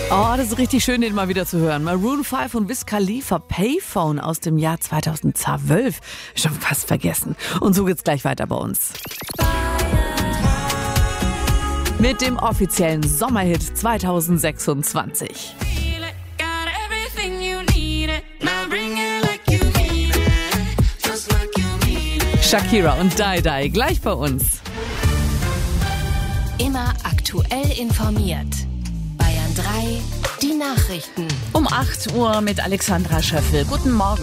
Oh, das ist richtig schön, den mal wieder zu hören. Maroon 5 und Wiz Khalifa, Payphone aus dem Jahr 2012. Schon fast vergessen. Und so geht's gleich weiter bei uns. Mit dem offiziellen Sommerhit 2026. Shakira und Die Die gleich bei uns. Immer aktuell informiert. Bayern 3, die Nachrichten. Um 8 Uhr mit Alexandra Schöffel. Guten Morgen.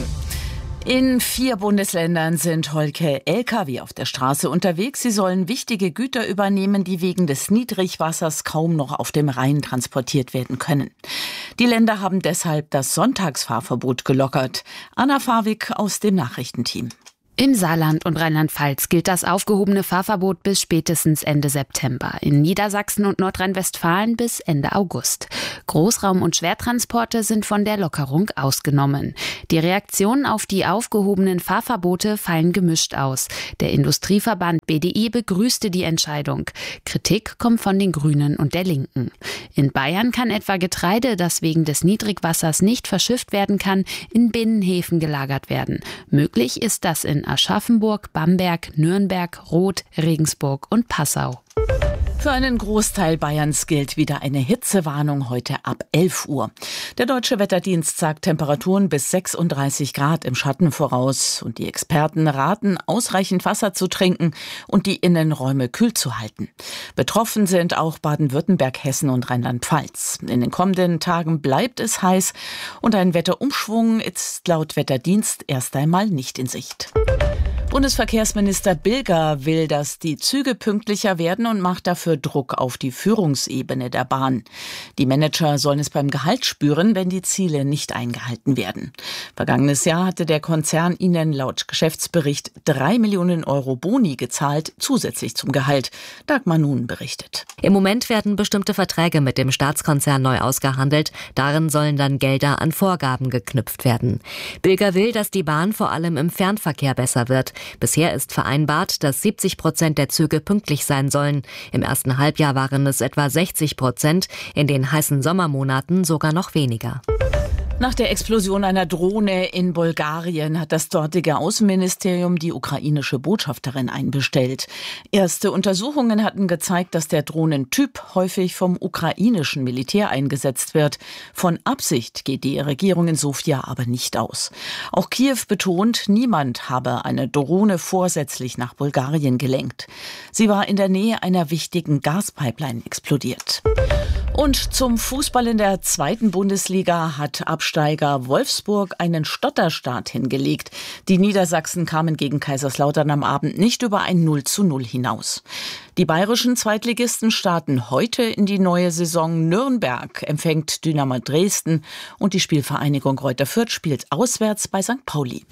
In 4 Bundesländern sind heute Lkw auf der Straße unterwegs. Sie sollen wichtige Güter übernehmen, die wegen des Niedrigwassers kaum noch auf dem Rhein transportiert werden können. Die Länder haben deshalb das Sonntagsfahrverbot gelockert. Anna Fawig aus dem Nachrichtenteam. Im Saarland und Rheinland-Pfalz gilt das aufgehobene Fahrverbot bis spätestens Ende September. In Niedersachsen und Nordrhein-Westfalen bis Ende August. Großraum- und Schwertransporte sind von der Lockerung ausgenommen. Die Reaktionen auf die aufgehobenen Fahrverbote fallen gemischt aus. Der Industrieverband BDI begrüßte die Entscheidung. Kritik kommt von den Grünen und der Linken. In Bayern kann etwa Getreide, das wegen des Niedrigwassers nicht verschifft werden kann, in Binnenhäfen gelagert werden. Möglich ist das in Aschaffenburg, Bamberg, Nürnberg, Roth, Regensburg und Passau. Für einen Großteil Bayerns gilt wieder eine Hitzewarnung heute ab 11 Uhr. Der Deutsche Wetterdienst sagt Temperaturen bis 36 Grad im Schatten voraus. Und die Experten raten, ausreichend Wasser zu trinken und die Innenräume kühl zu halten. Betroffen sind auch Baden-Württemberg, Hessen und Rheinland-Pfalz. In den kommenden Tagen bleibt es heiß und ein Wetterumschwung ist laut Wetterdienst erst einmal nicht in Sicht. Bundesverkehrsminister Bilger will, dass die Züge pünktlicher werden und macht dafür Druck auf die Führungsebene der Bahn. Die Manager sollen es beim Gehalt spüren, wenn die Ziele nicht eingehalten werden. Vergangenes Jahr hatte der Konzern ihnen laut Geschäftsbericht 3 Millionen Euro Boni gezahlt, zusätzlich zum Gehalt. Dagmar Nun berichtet. Im Moment werden bestimmte Verträge mit dem Staatskonzern neu ausgehandelt. Darin sollen dann Gelder an Vorgaben geknüpft werden. Bilger will, dass die Bahn vor allem im Fernverkehr besser wird. Bisher ist vereinbart, dass 70% der Züge pünktlich sein sollen. Im ersten Halbjahr waren es etwa 60%, in den heißen Sommermonaten sogar noch weniger. Nach der Explosion einer Drohne in Bulgarien hat das dortige Außenministerium die ukrainische Botschafterin einbestellt. Erste Untersuchungen hatten gezeigt, dass der Drohnentyp häufig vom ukrainischen Militär eingesetzt wird. Von Absicht geht die Regierung in Sofia aber nicht aus. Auch Kiew betont, niemand habe eine Drohne vorsätzlich nach Bulgarien gelenkt. Sie war in der Nähe einer wichtigen Gaspipeline explodiert. Und zum Fußball in der 2. Bundesliga hat Absteiger Wolfsburg einen Stotterstart hingelegt. Die Niedersachsen kamen gegen Kaiserslautern am Abend nicht über ein 0:0 hinaus. Die bayerischen Zweitligisten starten heute in die neue Saison. Nürnberg empfängt Dynamo Dresden und die Spielvereinigung Greuther Fürth spielt auswärts bei St. Pauli.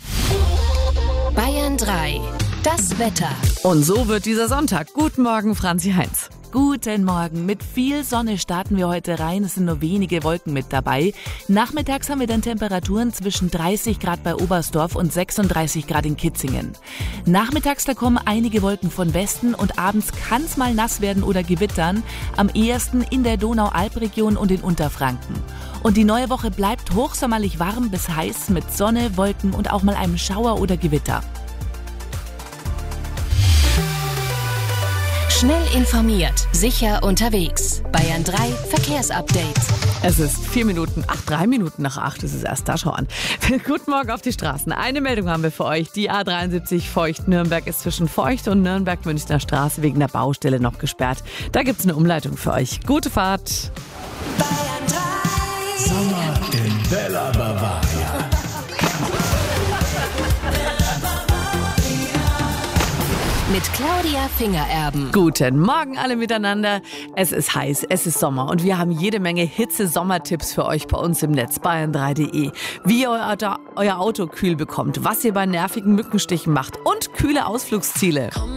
Bayern 3, das Wetter. Und so wird dieser Sonntag. Guten Morgen, Franzi Heinz. Guten Morgen. Mit viel Sonne starten wir heute rein. Es sind nur wenige Wolken mit dabei. Nachmittags haben wir dann Temperaturen zwischen 30 Grad bei Oberstdorf und 36 Grad in Kitzingen. Nachmittags da kommen einige Wolken von Westen und abends kann es mal nass werden oder gewittern. Am ehesten in der Donau-Alp-Region und in Unterfranken. Und die neue Woche bleibt hochsommerlich warm bis heiß mit Sonne, Wolken und auch mal einem Schauer oder Gewitter. Schnell informiert, sicher unterwegs. Bayern 3 Verkehrsupdate. Es ist 3 Minuten nach 8 ist es erst da, schau an. Guten Morgen auf die Straßen. Eine Meldung haben wir für euch. Die A73 Feucht-Nürnberg ist zwischen Feucht und Nürnberg-Münchner Straße wegen der Baustelle noch gesperrt. Da gibt's eine Umleitung für euch. Gute Fahrt. Bayern 3. Sommer in Bella Bavaria. Mit Claudia Fingererben. Guten Morgen alle miteinander. Es ist heiß, es ist Sommer und wir haben jede Menge Hitze-Sommertipps für euch bei uns im Netz bayern3.de. Wie ihr euer Auto kühl bekommt, was ihr bei nervigen Mückenstichen macht und kühle Ausflugsziele.